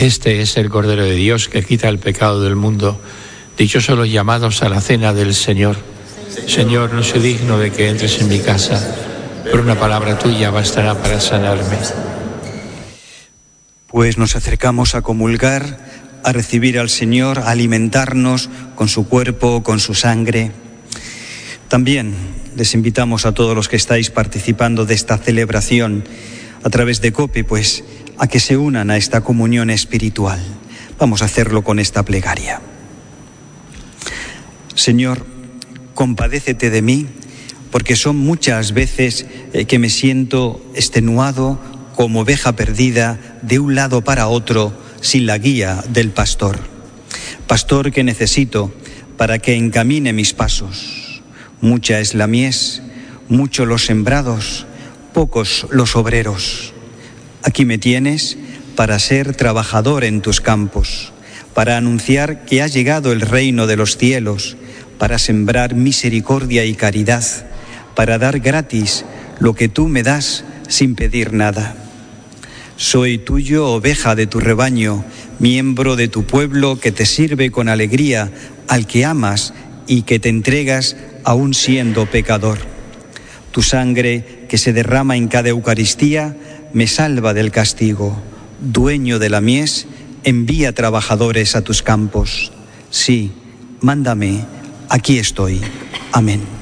Este es el Cordero de Dios que quita el pecado del mundo. Dichosos los llamados a la cena del Señor. Señor, no soy digno de que entres en mi casa, pero una palabra tuya bastará para sanarme. Pues nos acercamos a comulgar, a recibir al Señor, a alimentarnos con su cuerpo, con su sangre. También les invitamos a todos los que estáis participando de esta celebración a través de COPE, pues a que se unan a esta comunión espiritual. Vamos a hacerlo con esta plegaria. Señor, compadécete de mí, porque son muchas veces que me siento extenuado como oveja perdida de un lado para otro sin la guía del pastor. Pastor que necesito para que encamine mis pasos. Mucha es la mies, muchos los sembrados, pocos los obreros. Aquí me tienes para ser trabajador en tus campos, para anunciar que ha llegado el reino de los cielos, para sembrar misericordia y caridad, para dar gratis lo que tú me das sin pedir nada. Soy tuyo, oveja de tu rebaño, miembro de tu pueblo que te sirve con alegría, al que amas y que te entregas aún siendo pecador. Tu sangre que se derrama en cada Eucaristía me salva del castigo. Dueño de la mies, envía trabajadores a tus campos. Sí, mándame, aquí estoy. Amén.